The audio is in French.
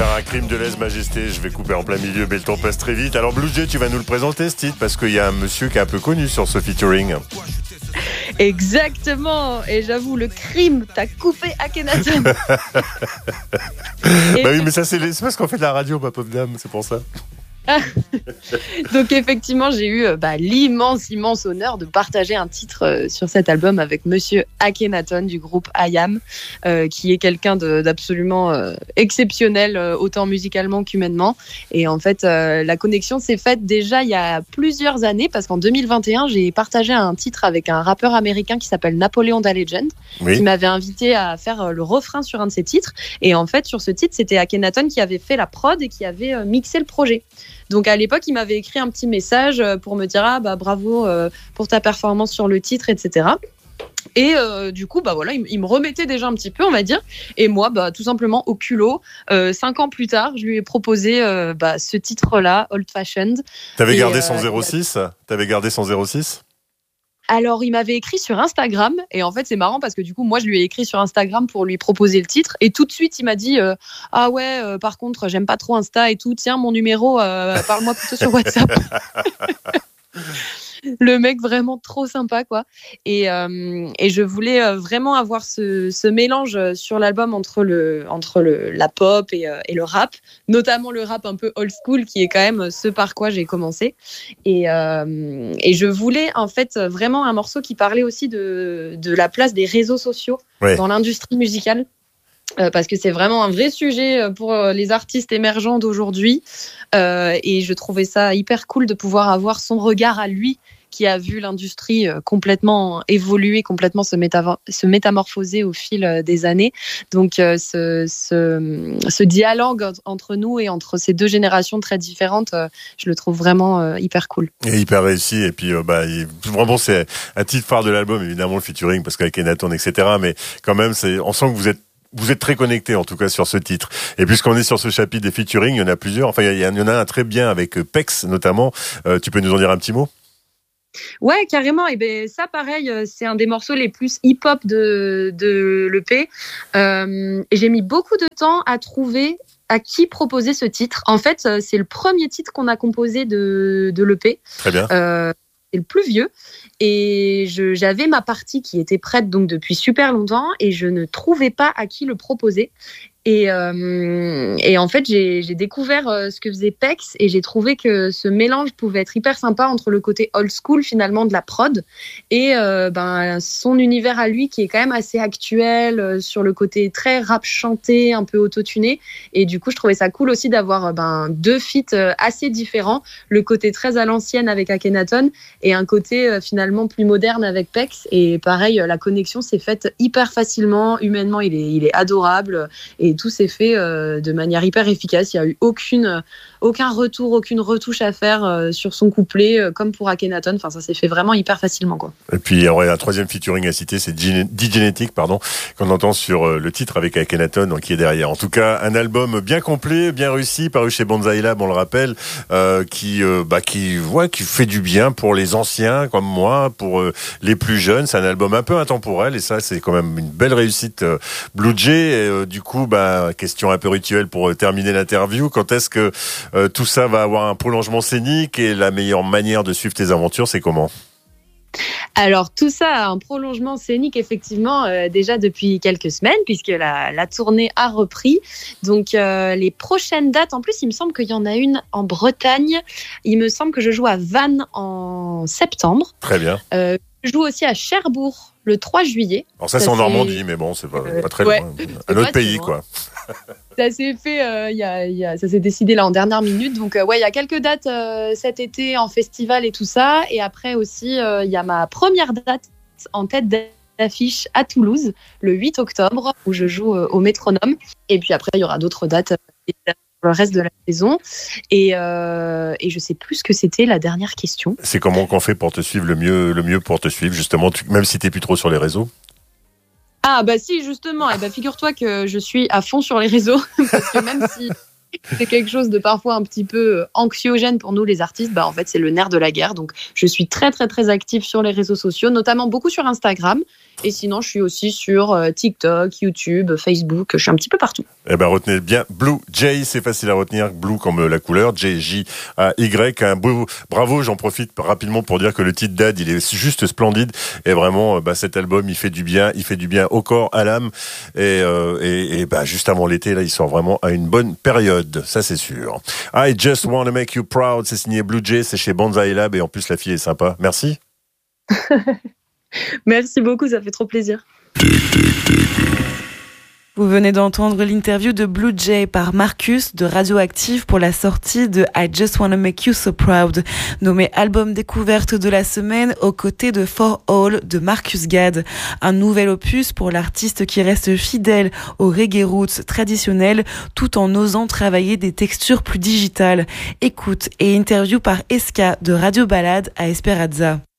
faire un crime de lèse-majesté. Je vais couper en plein milieu, mais le temps passe très vite. Alors Blue Jay, tu vas nous le présenter ce titre, parce qu'il y a un monsieur qui est un peu connu sur ce featuring. Exactement, et j'avoue, le crime, t'as coupé Akhenaton. Bah oui, mais ça c'est parce qu'on fait de la radio, ma pauvre dame, c'est pour ça. Donc effectivement, j'ai eu l'immense honneur de partager un titre sur cet album avec Monsieur Akhenaton du groupe I.AM, qui est quelqu'un d'absolument exceptionnel, autant musicalement qu'humainement. Et en fait, la connexion s'est faite déjà il y a plusieurs années, parce qu'en 2021, j'ai partagé un titre avec un rappeur américain qui s'appelle Napoleon Da Legend, qui m'avait invité à faire le refrain sur un de ses titres. Et en fait, sur ce titre, c'était Akhenaton qui avait fait la prod et qui avait mixé le projet. Donc à l'époque, il m'avait écrit un petit message pour me dire bravo pour ta performance sur le titre, etc. Et du coup, voilà, il me remettait déjà un petit peu, on va dire. Et moi, tout simplement au culot, 5 ans plus tard, je lui ai proposé ce titre-là, Old Fashioned. T'avais gardé son 06 ? T'avais gardé son 06 ? Alors, il m'avait écrit sur Instagram, et en fait, c'est marrant parce que du coup, moi, je lui ai écrit sur Instagram pour lui proposer le titre, et tout de suite, il m'a dit par contre, j'aime pas trop Insta et tout, tiens, mon numéro, parle-moi plutôt sur WhatsApp. Le mec vraiment trop sympa, quoi. Et je voulais vraiment avoir ce mélange sur l'album entre la pop et le rap, notamment le rap un peu old school, qui est quand même ce par quoi j'ai commencé. Et je voulais en fait vraiment un morceau qui parlait aussi de la place des réseaux sociaux dans l'industrie musicale. Parce que c'est vraiment un vrai sujet pour les artistes émergents d'aujourd'hui, et je trouvais ça hyper cool de pouvoir avoir son regard à lui, qui a vu l'industrie complètement évoluer, complètement se métamorphoser au fil des années. Donc ce dialogue entre nous et entre ces deux générations très différentes, je le trouve vraiment hyper cool. Et hyper réussi. Et puis vraiment c'est un titre phare de l'album, évidemment le featuring, parce qu'avec Akhenaton, etc. Mais quand même, on sent que vous êtes très connectés, en tout cas, sur ce titre. Et puisqu'on est sur ce chapitre des featuring, il y en a plusieurs. Enfin, il y en a un très bien avec Pex, notamment. Tu peux nous en dire un petit mot ? Ouais, carrément. Et ça, pareil, c'est un des morceaux les plus hip-hop de l'EP. Et j'ai mis beaucoup de temps à trouver à qui proposer ce titre. En fait, c'est le premier titre qu'on a composé de l'EP. Très bien. C'est le plus vieux. Et j'avais ma partie qui était prête donc depuis super longtemps, et je ne trouvais pas à qui le proposer. Et en fait, j'ai découvert ce que faisait Pex, et j'ai trouvé que ce mélange pouvait être hyper sympa entre le côté old school finalement de la prod et son univers à lui qui est quand même assez actuel, sur le côté très rap chanté, un peu autotuné. Et du coup, je trouvais ça cool aussi d'avoir deux feats assez différents, le côté très à l'ancienne avec Akhenaton et un côté finalement plus moderne avec Pex. Et pareil, la connexion s'est faite hyper facilement, humainement il est adorable, et tout s'est fait de manière hyper efficace. Il n'y a eu aucun retour, aucune retouche à faire sur son couplet, comme pour Akhenaton. Enfin, ça s'est fait vraiment hyper facilement, quoi. Et puis, il y aurait un troisième featuring à citer, c'est D-Genetic, qu'on entend sur le titre avec Akhenaton, qui est derrière. En tout cas, un album bien complet, bien réussi, paru chez Banzai Lab, on le rappelle, qui fait du bien pour les anciens, comme moi, pour les plus jeunes. C'est un album un peu intemporel, et ça, c'est quand même une belle réussite. Blue Jay, du coup, question un peu rituelle pour terminer l'interview. Quand est-ce que tout ça va avoir un prolongement scénique, et la meilleure manière de suivre tes aventures, c'est comment ? Alors tout ça a un prolongement scénique effectivement déjà depuis quelques semaines, puisque la tournée a repris. Donc les prochaines dates, en plus il me semble qu'il y en a une en Bretagne. Il me semble que je joue à Vannes en septembre. Très bien. Je joue aussi à Cherbourg le 3 juillet. Alors ça c'est en Normandie, mais bon, c'est pas très loin. Un autre pays, quoi. Ça s'est fait, ça s'est décidé là en dernière minute. Donc il y a quelques dates cet été en festival et tout ça. Et après aussi, il y a ma première date en tête d'affiche à Toulouse, le 8 octobre, où je joue au Métronome. Et puis après, il y aura d'autres dates pour le reste de la saison. Et je sais plus ce que c'était la dernière question. C'est comment qu'on fait pour te suivre le mieux pour te suivre, justement, même si t'es plus trop sur les réseaux? Ah si, justement, figure-toi que je suis à fond sur les réseaux, parce que même si c'est quelque chose de parfois un petit peu anxiogène pour nous les artistes, en fait c'est le nerf de la guerre. Donc je suis très très très active sur les réseaux sociaux, notamment beaucoup sur Instagram, et sinon je suis aussi sur TikTok, YouTube, Facebook, je suis un petit peu partout. Eh ben, retenez bien Blue Jay, c'est facile à retenir. Blue comme la couleur, J-J-A-Y. Un beau, bravo, j'en profite rapidement pour dire que le titre Dad, il est juste splendide. Et vraiment, cet album, il fait du bien au corps, à l'âme. Et juste avant l'été, là, il sort vraiment à une bonne période. Ça, c'est sûr. I Just Wanna Make You Proud, c'est signé Blue Jay, c'est chez Banzai Lab. Et en plus, la fille est sympa. Merci. Merci beaucoup, ça fait trop plaisir. Vous venez d'entendre l'interview de Blue Jay par Marcus de Radioactive pour la sortie de I Just Wanna Make You So Proud, nommé album découverte de la semaine aux côtés de For All de Marcus Gad. Un nouvel opus pour l'artiste qui reste fidèle aux reggae roots traditionnels tout en osant travailler des textures plus digitales. Écoute et interview par Eska de Radio Balade à Esperanza.